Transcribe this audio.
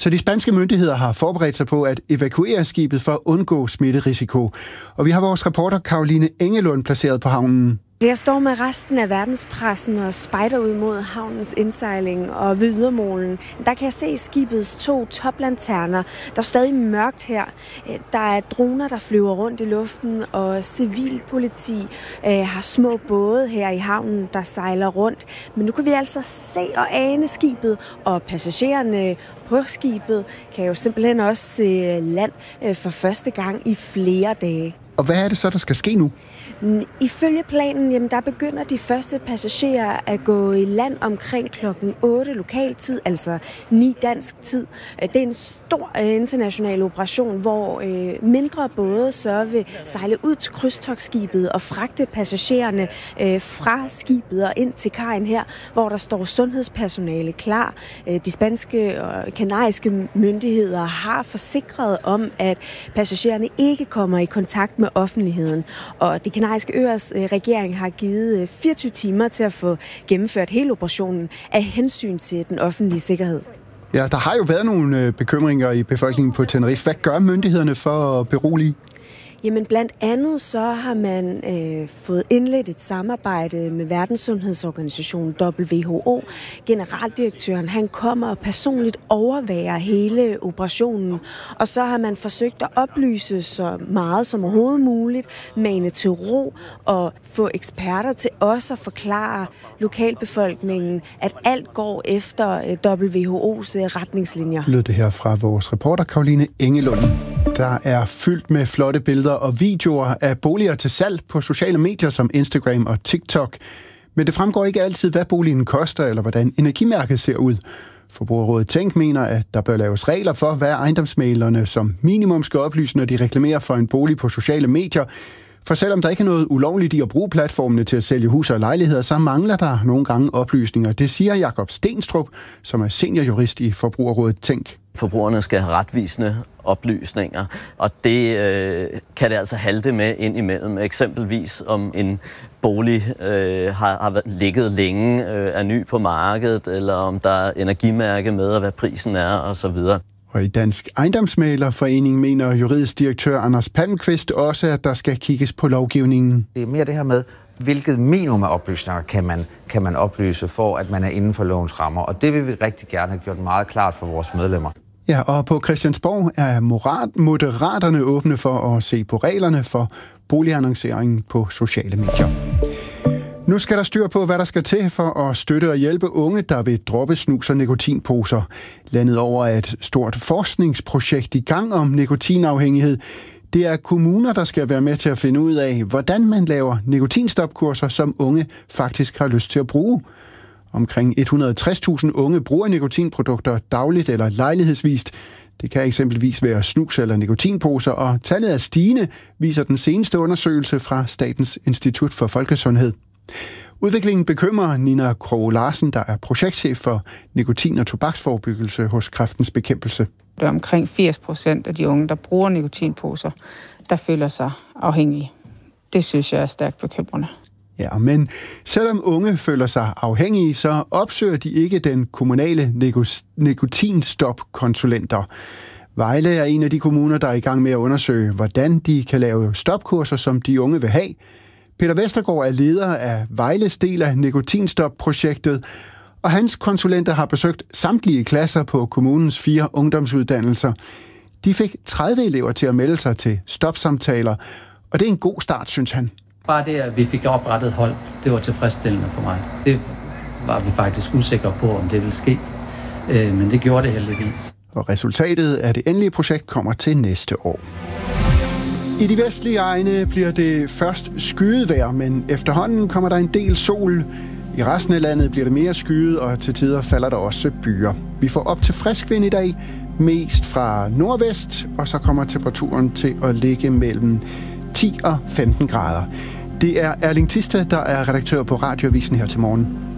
Så de spanske myndigheder har forberedt sig på at evakuere skibet for at undgå smitterisiko. Og vi har vores reporter Caroline Engelund placeret på havnen. Jeg står med resten af verdenspressen og spejder ud mod havnens indsejling, og ved ydermolen, der kan jeg se skibets 2 toplanterner. Der er stadig mørkt her. Der er droner, der flyver rundt i luften, og civilpoliti har små både her i havnen, der sejler rundt. Men nu kan vi altså se og ane skibet, og passagererne på skibet kan jo simpelthen også se land for første gang i flere dage. Og hvad er det så, der skal ske nu? Ifølge planen, jamen, der begynder de første passagerer at gå i land omkring klokken 8 lokaltid, altså 9 dansk tid. Det er en stor international operation, hvor mindre både så vil sejle ud til krydstogtskibet og fragte passagererne fra skibet og ind til kajen her, hvor der står sundhedspersonale klar. De spanske og kanariske myndigheder har forsikret om, at passagererne ikke kommer i kontakt med offentligheden. Og de kanariske øers regering har givet 24 timer til at få gennemført hele operationen af hensyn til den offentlige sikkerhed. Ja, der har jo været nogle bekymringer i befolkningen på Tenerife. Hvad gør myndighederne for at berolige? Jamen blandt andet så har man fået indledt et samarbejde med Verdenssundhedsorganisationen WHO. Generaldirektøren, han kommer og personligt overværer hele operationen. Og så har man forsøgt at oplyse så meget som overhovedet muligt, mane til ro og få eksperter til også at forklare lokalbefolkningen, at alt går efter WHO's retningslinjer. Lød det her fra vores reporter Caroline Engelund. Der er fyldt med flotte billeder og videoer af boliger til salg på sociale medier som Instagram og TikTok. Men det fremgår ikke altid, hvad boligen koster eller hvordan energimærket ser ud. Forbrugerrådet Tænk mener, at der bør laves regler for, hvad ejendomsmæglerne som minimum skal oplyse, når de reklamerer for en bolig på sociale medier. For selvom der ikke er noget ulovligt i at bruge platformene til at sælge huse og lejligheder, så mangler der nogle gange oplysninger. Det siger Jakob Stenstrup, som er seniorjurist i Forbrugerrådet Tænk. Forbrugerne skal have retvisende oplysninger, og det kan det altså halte med ind imellem. Eksempelvis om en bolig har ligget længe, er ny på markedet, eller om der er energimærke med, og hvad prisen er osv. Og i Dansk Ejendomsmæglerforening mener juridisk direktør Anders Palmqvist også, at der skal kigges på lovgivningen. Det er mere det her med, hvilket minimum af oplysninger kan man oplyse for, at man er inden for lovens rammer. Og det vil vi rigtig gerne have gjort meget klart for vores medlemmer. Ja, og på Christiansborg er Moderaterne åbne for at se på reglerne for boligannonceringen på sociale medier. Nu skal der styr på, hvad der skal til for at støtte og hjælpe unge, der vil droppe snus og nikotinposer. Landet over er et stort forskningsprojekt i gang om nikotinafhængighed. Det er kommuner, der skal være med til at finde ud af, hvordan man laver nikotinstopkurser, som unge faktisk har lyst til at bruge. Omkring 160.000 unge bruger nikotinprodukter dagligt eller lejlighedsvist. Det kan eksempelvis være snus eller nikotinposer, og tallet er stigende, viser den seneste undersøgelse fra Statens Institut for Folkesundhed. Udviklingen bekymrer Nina Krog Larsen, der er projektchef for nikotin- og tobaksforebyggelse hos Kræftens Bekæmpelse. Det er omkring 80% af de unge, der bruger nikotinposer, der føler sig afhængige. Det synes jeg er stærkt bekymrende. Ja, men selvom unge føler sig afhængige, så opsøger de ikke den kommunale nikotinstopkonsulenter. Vejle er en af de kommuner, der er i gang med at undersøge, hvordan de kan lave stopkurser, som de unge vil have. Peter Vestergaard er leder af Vejles del af nikotinstop-projektet, og hans konsulenter har besøgt samtlige klasser på kommunens 4 ungdomsuddannelser. De fik 30 elever til at melde sig til stopsamtaler, og det er en god start, synes han. Bare det, at vi fik oprettet hold, det var tilfredsstillende for mig. Det var vi faktisk usikre på, om det ville ske, men det gjorde det heldigvis. Og resultatet af det endelige projekt kommer til næste år. I de vestlige egne bliver det først skydevejr, men efterhånden kommer der en del sol. I resten af landet bliver det mere skyet, og til tider falder der også byer. Vi får op til frisk vind i dag, mest fra nordvest, og så kommer temperaturen til at ligge mellem 10 og 15 grader. Det er Erling Tista, der er redaktør på Radioavisen her til morgen.